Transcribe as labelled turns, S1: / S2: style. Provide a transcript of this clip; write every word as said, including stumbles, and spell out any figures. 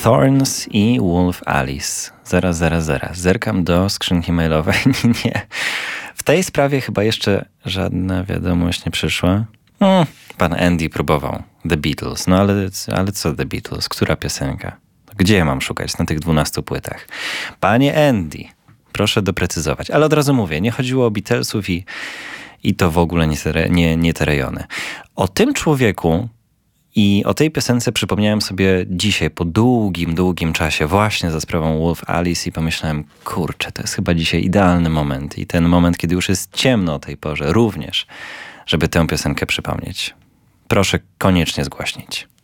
S1: Thorns i Wolf Alice. Zaraz, zaraz, zaraz. Zerkam do skrzynki mailowej. Nie. W tej sprawie chyba jeszcze żadna wiadomość nie przyszła. Hmm, pan Andy próbował. The Beatles. No ale, ale co The Beatles? Która piosenka? Gdzie ja mam szukać na tych dwunastu płytach? Panie Andy, proszę doprecyzować. Ale od razu mówię, nie chodziło o Beatlesów i, i to w ogóle nie te, nie, nie te rejony. O tym człowieku i o tej piosence przypomniałem sobie dzisiaj po długim, długim czasie właśnie za sprawą Wolf Alice i pomyślałem, kurczę, to jest chyba dzisiaj idealny moment i ten moment, kiedy już jest ciemno o tej porze również, żeby tę piosenkę przypomnieć. Proszę koniecznie zgłaśnić.